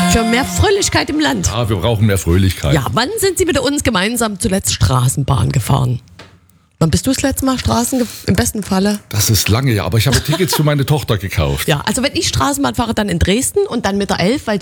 Für mehr Fröhlichkeit im Land. Ja, wir brauchen mehr Fröhlichkeit. Ja, wann sind Sie mit uns gemeinsam zuletzt Straßenbahn gefahren? Wann bist du das letzte Mal im besten Falle? Das ist lange, ja, aber ich habe Tickets für meine Tochter gekauft. Ja, also wenn ich Straßenbahn fahre, dann in Dresden und dann mit der 11, weil